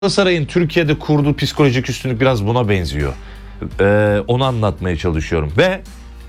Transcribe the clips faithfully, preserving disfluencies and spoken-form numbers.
Galatasaray'ın Türkiye'de kurduğu psikolojik üstünlük biraz buna benziyor. Ee, onu anlatmaya çalışıyorum. Ve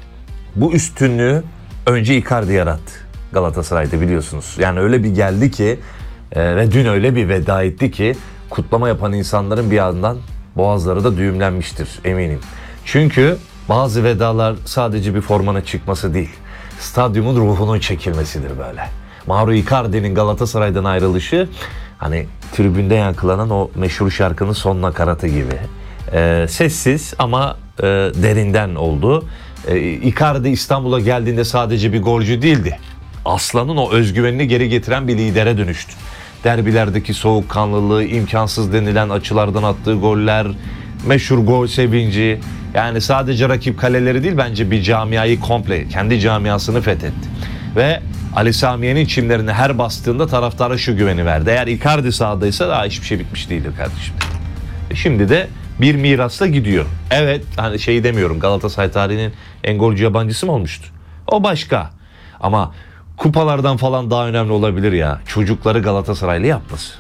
bu üstünlüğü önce Icardi yarattı Galatasaray'da, biliyorsunuz. Yani öyle bir geldi ki e, ve dün öyle bir veda etti ki kutlama yapan insanların bir yandan boğazları da düğümlenmiştir eminim. Çünkü bazı vedalar sadece bir formanın çıkması değil, stadyumun ruhunun çekilmesidir böyle. Mauro Icardi'nin Galatasaray'dan ayrılışı, hani tribünde yankılanan o meşhur şarkının son nakaratı gibi. Ee, sessiz ama e, derinden oldu. Ee, Icardi İstanbul'a geldiğinde sadece bir golcü değildi. Aslan'ın o özgüvenini geri getiren bir lidere dönüştü. Derbilerdeki soğukkanlılığı, imkansız denilen açılardan attığı goller, meşhur gol sevinci. Yani sadece rakip kaleleri değil, bence bir camiayı komple, kendi camiasını fethetti. Ve Ali Samiye'nin çimlerine her bastığında taraftara şu güveni verdi: eğer Icardi sahadaysa daha hiçbir şey bitmiş değildir kardeşim. Şimdi de bir mirasla gidiyor. Evet, hani şey demiyorum, Galatasaray tarihinin en golcü yabancısı mı olmuştu? O başka. Ama kupalardan falan daha önemli olabilir ya, çocukları Galatasaraylı yapması.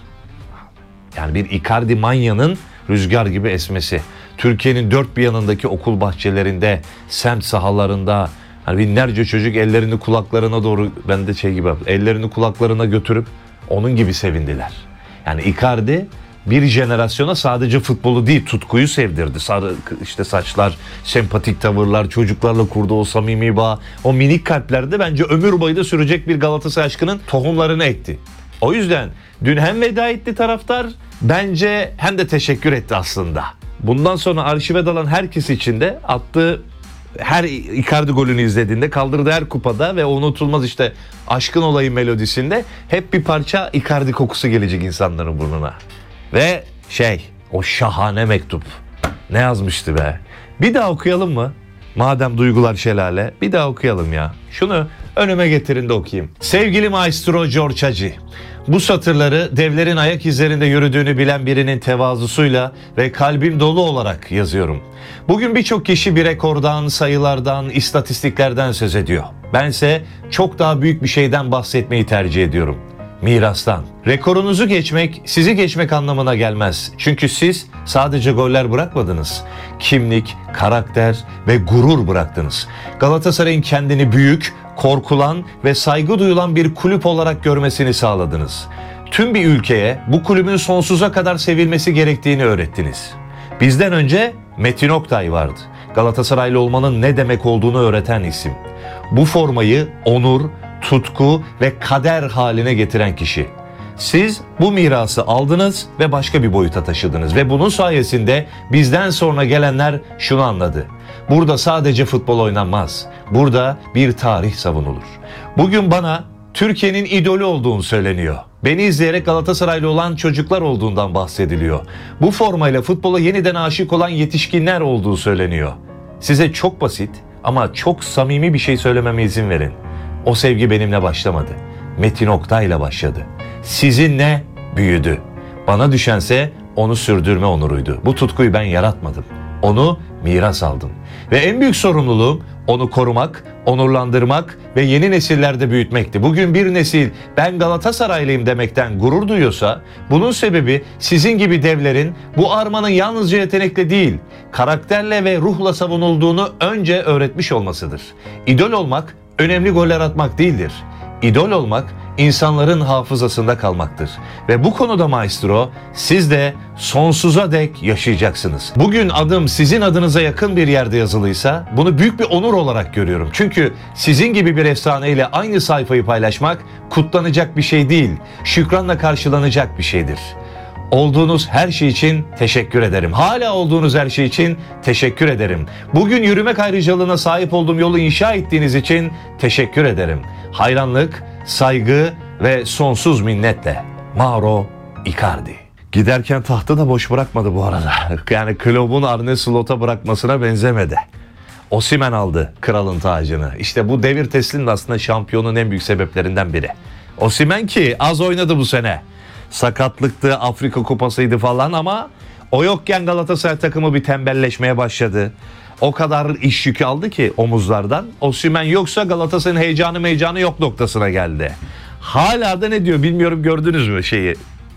Yani bir Icardi manyanın rüzgar gibi esmesi. Türkiye'nin dört bir yanındaki okul bahçelerinde, semt sahalarında, hani binlerce çocuk ellerini kulaklarına doğru, ben de şey gibi yaptım, ellerini kulaklarına götürüp onun gibi sevindiler. Yani Icardi bir jenerasyona sadece futbolu değil, tutkuyu sevdirdi. Sarı işte saçlar, sempatik tavırlar, çocuklarla kurduğu o samimi bağ, o minik kalplerde bence ömür boyu da sürecek bir Galatasaray aşkının tohumlarını ekti. O yüzden dün hem veda etti taraftar, bence hem de teşekkür etti aslında. Bundan sonra arşive dalan herkes için de attığı her Icardi golünü izlediğinde, kaldırdığı her kupada ve o unutulmaz işte aşkın olayı melodisinde hep bir parça Icardi kokusu gelecek insanların burnuna. Ve şey, o şahane mektup. Ne yazmıştı be? Bir daha okuyalım mı? Madem duygular şelale, bir daha okuyalım ya. Şunu önüme getirin de okuyayım. Sevgili maestro George Hagi, bu satırları devlerin ayak izlerinde yürüdüğünü bilen birinin tevazusuyla ve kalbim dolu olarak yazıyorum. Bugün birçok kişi bir rekordan, sayılardan, istatistiklerden söz ediyor. Bense çok daha büyük bir şeyden bahsetmeyi tercih ediyorum. Mirastan. Rekorunuzu geçmek, sizi geçmek anlamına gelmez. Çünkü siz sadece goller bırakmadınız. Kimlik, karakter ve gurur bıraktınız. Galatasaray'ın kendini büyük, korkulan ve saygı duyulan bir kulüp olarak görmesini sağladınız. Tüm bir ülkeye bu kulübün sonsuza kadar sevilmesi gerektiğini öğrettiniz. Bizden önce Metin Oktay vardı. Galatasaraylı olmanın ne demek olduğunu öğreten isim. Bu formayı onur, tutku ve kader haline getiren kişi. Siz bu mirası aldınız ve başka bir boyuta taşıdınız ve bunun sayesinde bizden sonra gelenler şunu anladı: burada sadece futbol oynanmaz. Burada bir tarih savunulur. Bugün bana Türkiye'nin idolü olduğunu söyleniyor. Beni izleyerek Galatasaraylı olan çocuklar olduğundan bahsediliyor. Bu formayla futbola yeniden aşık olan yetişkinler olduğu söyleniyor. Size çok basit ama çok samimi bir şey söylememe izin verin. O sevgi benimle başlamadı. Metin Oktay'la başladı. Sizinle büyüdü. Bana düşense onu sürdürme onuruydu. Bu tutkuyu ben yaratmadım. Onu miras aldım. Ve en büyük sorumluluğum onu korumak, onurlandırmak ve yeni nesillerde büyütmekti. Bugün bir nesil ben Galatasaraylıyım demekten gurur duyuyorsa, bunun sebebi sizin gibi devlerin bu armanın yalnızca yetenekle değil, karakterle ve ruhla savunulduğunu önce öğretmiş olmasıdır. İdol olmak önemli goller atmak değildir. İdol olmak insanların hafızasında kalmaktır. Ve bu konuda maestro, siz de sonsuza dek yaşayacaksınız. Bugün adım sizin adınıza yakın bir yerde yazılıysa bunu büyük bir onur olarak görüyorum. Çünkü sizin gibi bir efsaneyle aynı sayfayı paylaşmak kutlanacak bir şey değil, şükranla karşılanacak bir şeydir. Olduğunuz her şey için teşekkür ederim. Hala olduğunuz her şey için teşekkür ederim. Bugün yürümek ayrıcalığına sahip olduğum yolu inşa ettiğiniz için teşekkür ederim. Hayranlık, saygı ve sonsuz minnetle. Mauro Icardi. Giderken tahtı da boş bırakmadı bu arada. Yani kulübün Arne Slot'a bırakmasına benzemedi. Osimhen aldı kralın tacını. İşte bu devir teslinin aslında şampiyonun en büyük sebeplerinden biri. Osimhen ki az oynadı bu sene. Sakatlıktı, Afrika Kupası'ydı falan ama o yokken Galatasaray takımı bir tembelleşmeye başladı. O kadar iş yükü aldı ki omuzlardan. Osimhen yoksa Galatasaray'ın heyecanı heyecanı yok noktasına geldi. Hala da ne diyor bilmiyorum, gördünüz mü şeyi?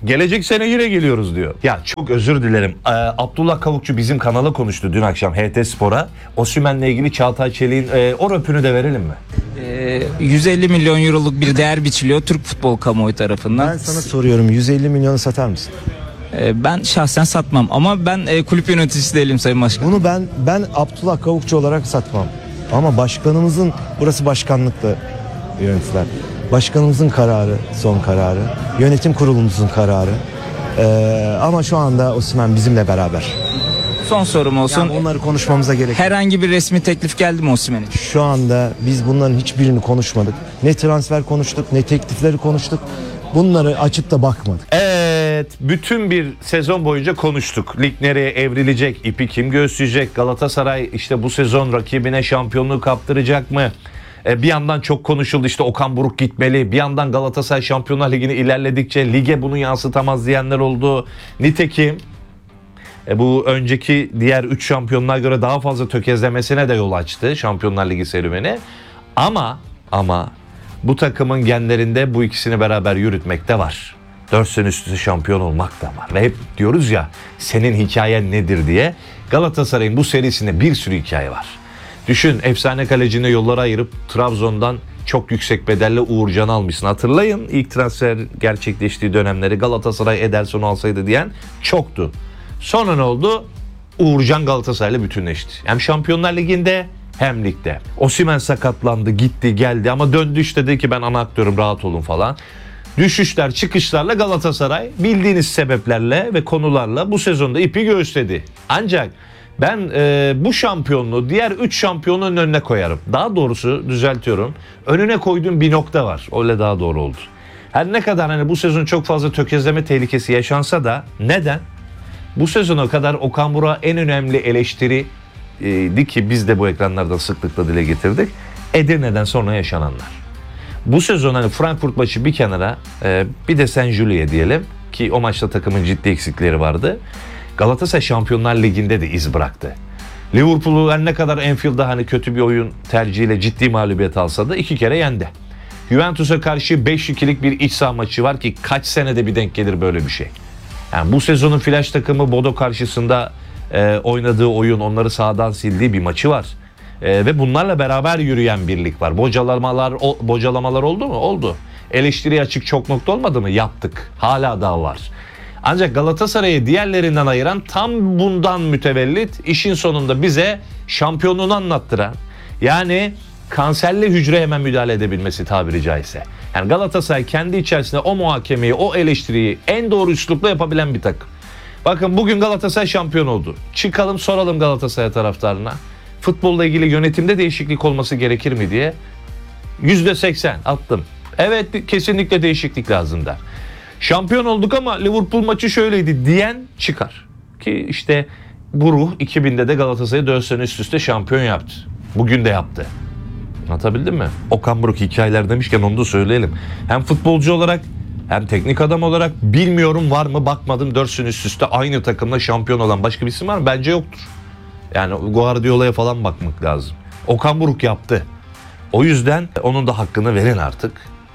Gelecek sene yine geliyoruz diyor. Ya çok özür dilerim. Ee, Abdullah Kavukçu bizim kanala konuştu dün akşam H T Spor'a. Osimhen'le ilgili Çağatay Çelik'in e, o röpünü de verelim mi? Ee, yüz elli milyon euroluk bir değer biçiliyor Türk futbol kamuoyu tarafından. Ben sana soruyorum, yüz elli milyonu satar mısın? Ee, ben şahsen satmam ama ben e, kulüp yöneticisi değilim Sayın Başkan. Bunu ben ben Abdullah Kavukçu olarak satmam. Ama başkanımızın, burası başkanlıkla yönetilen. Başkanımızın kararı, son kararı. Yönetim kurulumuzun kararı. Ee, ama şu anda Osimhen bizimle beraber. Son sorum olsun. Yani onları konuşmamıza gerek yok. Herhangi bir resmi teklif geldi mi Osimhen'e? Şu anda biz bunların hiçbirini konuşmadık. Ne transfer konuştuk, ne teklifleri konuştuk. Bunları açıp da bakmadık. Evet, bütün bir sezon boyunca konuştuk. Lig nereye evrilecek, ipi kim göğüsleyecek, Galatasaray işte bu sezon rakibine şampiyonluğu kaptıracak mı? E, bir yandan çok konuşuldu, işte Okan Buruk gitmeli. Bir yandan Galatasaray Şampiyonlar Ligi'ni ilerledikçe lige bunu yansıtamaz diyenler oldu. Nitekim e, bu önceki diğer üç şampiyonluğa göre daha fazla tökezlemesine de yol açtı Şampiyonlar Ligi serüveni. Ama ama bu takımın genlerinde bu ikisini beraber yürütmek de var. dört sene üst üste şampiyon olmak da var. Ve hep diyoruz ya, senin hikayen nedir diye. Galatasaray'ın bu serisinde bir sürü hikaye var. Düşün, efsane kalecine yolları ayırıp Trabzon'dan çok yüksek bedelle Uğurcan'ı almışsın. Hatırlayın, ilk transfer gerçekleştiği dönemleri Galatasaray Ederson'u alsaydı diyen çoktu. Sonra ne oldu? Uğurcan Galatasaray'la bütünleşti. Hem Şampiyonlar Ligi'nde hem ligde. Osimhen sakatlandı, gitti, geldi ama döndü işte, dedi ki ben ana aktörüm, rahat olun falan. Düşüşler, çıkışlarla Galatasaray bildiğiniz sebeplerle ve konularla bu sezonda ipi göğüsledi. Ancak ben e, bu şampiyonluğu diğer üç şampiyonun önüne koyarım. Daha doğrusu düzeltiyorum. Önüne koyduğum bir nokta var. Öyle daha doğru oldu. Her ne kadar hani bu sezon çok fazla tökezleme tehlikesi yaşansa da, neden? Bu sezona kadar Okan Buruk'a en önemli eleştiri di ki biz de bu ekranlarda sıklıkla dile getirdik. Edirne'den sonra yaşananlar. Bu sezon hani Frankfurt maçı bir kenara, bir de Saint Juliye diyelim ki o maçta takımın ciddi eksikleri vardı. Galatasaray Şampiyonlar Ligi'nde de iz bıraktı. Liverpool'u her ne kadar Anfield'da hani kötü bir oyun tercihiyle ciddi mağlubiyet alsa da iki kere yendi. Juventus'a karşı beş ikilik bir iç saha maçı var ki kaç senede bir denk gelir böyle bir şey. Yani bu sezonun flash takımı Bodo karşısında e, oynadığı oyun, onları sahadan sildiği bir maçı var. E, ve bunlarla beraber yürüyen birlik var. Bocalamalar, o, bocalamalar oldu mu? Oldu. Eleştiriye açık çok nokta olmadı mı? Yaptık. Hala daha var. Ancak Galatasaray'ı diğerlerinden ayıran tam bundan mütevellit, işin sonunda bize şampiyonluğunu anlattıran, yani kanserli hücre hemen müdahale edebilmesi tabiri caizse. Yani Galatasaray kendi içerisinde o muhakemeyi, o eleştiriyi en doğru üslupla yapabilen bir takım. Bakın bugün Galatasaray şampiyon oldu. Çıkalım soralım Galatasaray taraftarına. Futbolla ilgili yönetimde değişiklik olması gerekir mi diye. yüzde seksen attım. Evet, kesinlikle değişiklik lazım der. Şampiyon olduk ama Liverpool maçı şöyleydi diyen çıkar. Ki işte bu ruh iki binde de Galatasaray'ı dört sene üst üste şampiyon yaptı. Bugün de yaptı. Anlatabildim mi? Okan Buruk hikayeler demişken onu da söyleyelim. Hem futbolcu olarak hem teknik adam olarak bilmiyorum var mı, bakmadım, dört sene üst üste aynı takımla şampiyon olan başka bir isim var mı? Bence yoktur. Yani Guardiola'ya falan bakmak lazım. Okan Buruk yaptı. O yüzden onun da hakkını verin artık.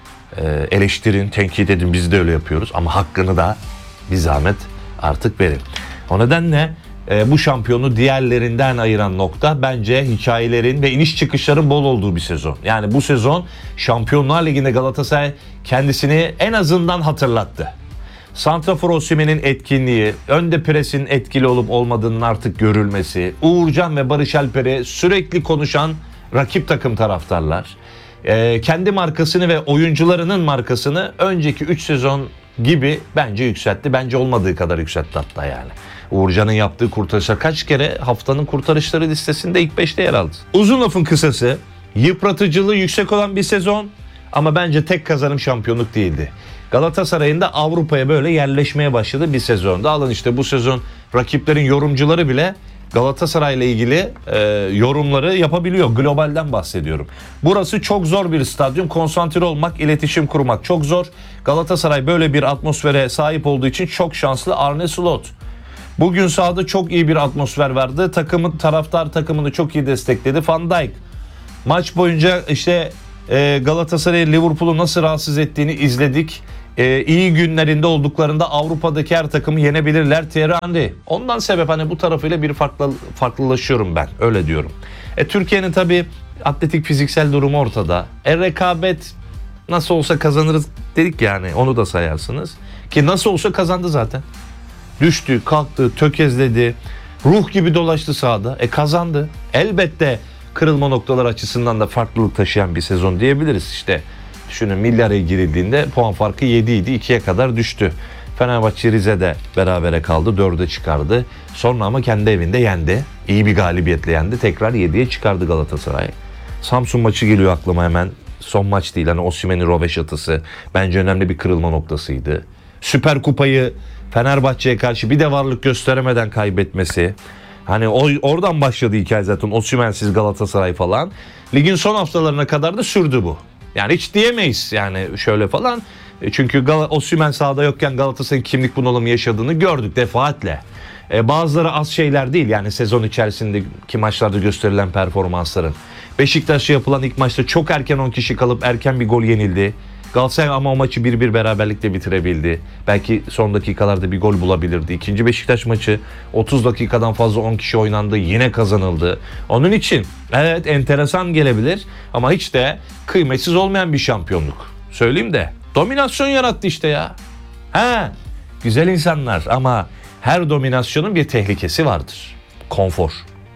Ee, eleştirin, tenkit edin, biz de öyle yapıyoruz. Ama hakkını da bir zahmet artık verin. O nedenle e, bu şampiyonu diğerlerinden ayıran nokta bence hikayelerin ve iniş çıkışların bol olduğu bir sezon. Yani bu sezon Şampiyonlar Ligi'nde Galatasaray kendisini en azından hatırlattı. Santrafor Osimhen'in etkinliği, önde presin etkili olup olmadığının artık görülmesi, Uğurcan ve Barış Alper'e sürekli konuşan rakip takım taraftarlar, e, kendi markasını ve oyuncularının markasını önceki üç sezon gibi bence yükseltti. Bence olmadığı kadar yükseltti hatta yani. Uğurcan'ın yaptığı kurtarışlar kaç kere haftanın kurtarışları listesinde ilk beşte yer aldı. Uzun lafın kısası, yıpratıcılığı yüksek olan bir sezon ama bence tek kazanım şampiyonluk değildi. Galatasaray'ın da Avrupa'ya böyle yerleşmeye başladığı bir sezonda. Alın işte bu sezon rakiplerin yorumcuları bile Galatasaray'la ilgili e, yorumları yapabiliyor. Globalden bahsediyorum. Burası çok zor bir stadyum. Konsantre olmak, iletişim kurmak çok zor. Galatasaray böyle bir atmosfere sahip olduğu için çok şanslı. Arne Slot bugün sahada çok iyi bir atmosfer verdi. Takımın, taraftar takımını çok iyi destekledi. Van Dijk maç boyunca işte e, Galatasaray'ı, Liverpool'u nasıl rahatsız ettiğini izledik. Ee, iyi günlerinde olduklarında Avrupa'daki her takımı yenebilirler. Thierry Henry. Ondan sebep hani bu tarafıyla bir farklı farklılaşıyorum ben. Öyle diyorum. E, Türkiye'nin tabii atletik fiziksel durumu ortada. E, rekabet nasıl olsa kazanırız dedik yani. Onu da sayarsınız. Ki nasıl olsa kazandı zaten. Düştü, kalktı, tökezledi. Ruh gibi dolaştı sahada. E kazandı. Elbette kırılma noktalar açısından da farklılık taşıyan bir sezon diyebiliriz işte. Düşünün milyara girildiğinde puan farkı yedi idi, ikiye kadar düştü. Fenerbahçe Rize'de berabere kaldı, dörde çıkardı. Sonra ama kendi evinde yendi. İyi bir galibiyetle yendi. Tekrar yediye çıkardı Galatasaray. Samsun maçı geliyor aklıma hemen. Son maç değil hani Osimhen'in röveşatası. Bence önemli bir kırılma noktasıydı. Süper Kupayı Fenerbahçe'ye karşı bir de varlık gösteremeden kaybetmesi. Hani o, oradan başladı hikaye zaten. Osimhen'siz Galatasaray falan. Ligin son haftalarına kadar da sürdü bu. Yani hiç diyemeyiz yani şöyle falan. Çünkü Gal- Osimhen sahada yokken Galatasaray'ın kimlik bunalımı yaşadığını gördük defaatle. Ee, bazıları az şeyler değil yani sezon içerisindeki maçlarda gösterilen performansların. Beşiktaş'a yapılan ilk maçta çok erken on kişi kalıp erken bir gol yenildi. Galatasaray ama o maçı bir bir beraberlikle bitirebildi. Belki son dakikalarda bir gol bulabilirdi. İkinci Beşiktaş maçı otuz dakikadan fazla on kişi oynandı. Yine kazanıldı. Onun için evet enteresan gelebilir ama hiç de kıymetsiz olmayan bir şampiyonluk. Söyleyeyim de dominasyon yarattı işte ya. Ha, güzel insanlar ama her dominasyonun bir tehlikesi vardır. Konfor.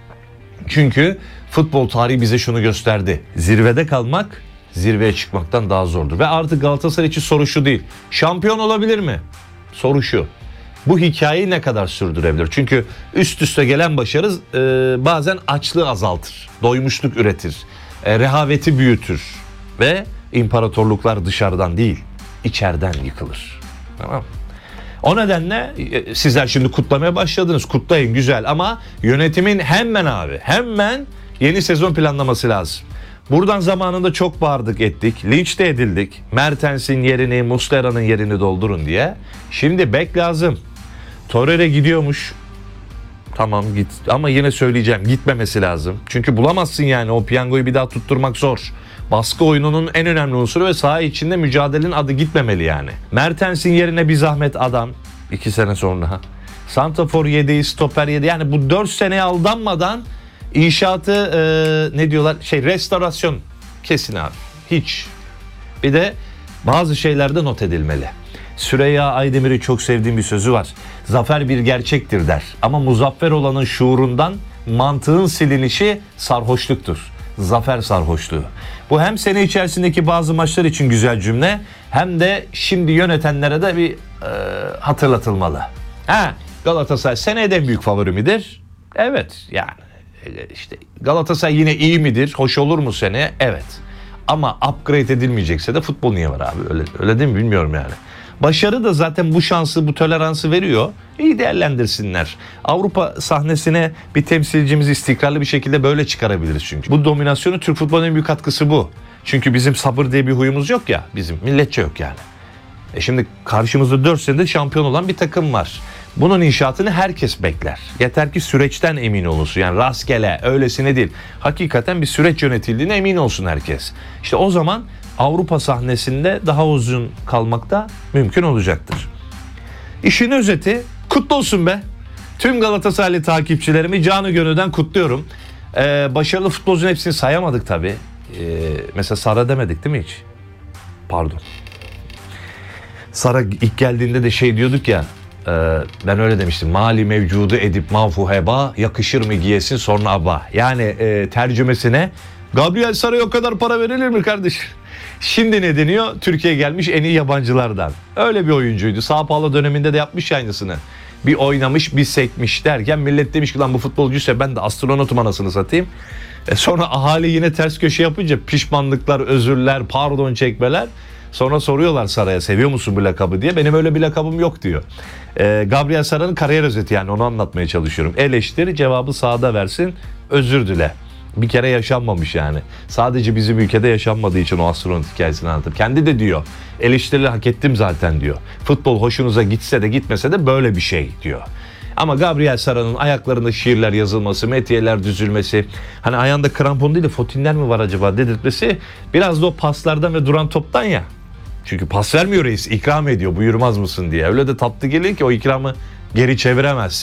Çünkü futbol tarihi bize şunu gösterdi. Zirvede kalmak zirveye çıkmaktan daha zordur. Ve artık Galatasaray için soru şu değil. Şampiyon olabilir mi? Soru şu. Bu hikayeyi ne kadar sürdürebilir? Çünkü üst üste gelen başarı e, bazen açlığı azaltır. Doymuşluk üretir. E, rehaveti büyütür. Ve imparatorluklar dışarıdan değil, içeriden yıkılır. Tamam mı? O nedenle e, sizler şimdi kutlamaya başladınız. Kutlayın güzel ama yönetimin hemen abi hemen yeni sezon planlaması lazım. Buradan zamanında çok bağırdık ettik. Linç de edildik. Mertens'in yerini, Muslera'nın yerini doldurun diye. Şimdi bek lazım. Torreira gidiyormuş. Tamam git. Ama yine söyleyeceğim gitmemesi lazım. Çünkü bulamazsın yani o piyangoyu bir daha tutturmak zor. Baskı oyununun en önemli unsuru ve saha içinde mücadelenin adı gitmemeli yani. Mertens'in yerine bir zahmet adam. iki sene sonra. Santrafor yedeği, stoper yedeği. Yani bu dört seneye aldanmadan İnşaatı e, ne diyorlar şey restorasyon kesin abi hiç. Bir de bazı şeylerde not edilmeli. Süreyya Aydemir'i çok sevdiğim bir sözü var. Zafer bir gerçektir der ama muzaffer olanın şuurundan mantığın silinişi sarhoşluktur. Zafer sarhoşluğu. Bu hem sene içerisindeki bazı maçlar için güzel cümle hem de şimdi yönetenlere de bir e, hatırlatılmalı. Ha, Galatasaray senede en büyük favori midir? Evet yani. İşte Galatasaray yine iyi midir? Hoş olur mu sene? Evet. Ama upgrade edilmeyecekse de futbol niye var abi? Öyle, öyle değil mi? Bilmiyorum yani. Başarı da zaten bu şansı, bu toleransı veriyor. İyi değerlendirsinler. Avrupa sahnesine bir temsilcimizi istikrarlı bir şekilde böyle çıkarabiliriz çünkü. Bu dominasyonu Türk futbolunun en büyük katkısı bu. Çünkü bizim sabır diye bir huyumuz yok ya. Bizim milletçe yok yani. E şimdi karşımızda dört senede şampiyon olan bir takım var. Bunun inşaatını herkes bekler. Yeter ki süreçten emin olunsun. Yani rastgele, öylesine değil. Hakikaten bir süreç yönetildiğine emin olsun herkes. İşte o zaman Avrupa sahnesinde daha uzun kalmak da mümkün olacaktır. İşin özeti kutlu olsun be. Tüm Galatasaraylı takipçilerimi canı gönülden kutluyorum. Ee, başarılı futbolcunun hepsini sayamadık tabii. Ee, mesela Sara demedik değil mi hiç? Pardon. Sara ilk geldiğinde de şey diyorduk ya. Ben öyle demiştim. Mali mevcudu edip mafu heba, yakışır mı giyesin sonra aba. Yani e, tercümesine Gabriel Sara'ya o kadar para verilir mi kardeşim? Şimdi ne deniyor? Türkiye'ye gelmiş en iyi yabancılardan. Öyle bir oyuncuydu. Sao Paulo döneminde de yapmış aynısını. Bir oynamış bir sekmiş derken millet demiş ki lan bu futbolcuysa ben de astronotum anasını satayım. E sonra ahali yine ters köşe yapınca pişmanlıklar, özürler, pardon çekmeler. Sonra soruyorlar Sara'ya seviyor musun bu lakabı diye. Benim öyle bir lakabım yok diyor. Ee, Gabriel Sara'nın kariyer özeti yani onu anlatmaya çalışıyorum. Eleştir cevabı sahada versin özür dile. Bir kere yaşanmamış yani. Sadece bizim ülkede yaşanmadığı için o astronot hikayesini anlatır. Kendi de diyor eleştirileri hak ettim zaten diyor. Futbol hoşunuza gitse de gitmese de böyle bir şey diyor. Ama Gabriel Sara'nın ayaklarında şiirler yazılması, metiyeler düzülmesi, hani ayağında krampon değil de fotinler mi var acaba dedirtmesi biraz da o paslardan ve duran toptan ya. Çünkü pas vermiyor reis, ikram ediyor, buyurmaz mısın diye. Öyle de tatlı geliyor ki o ikramı geri çeviremez.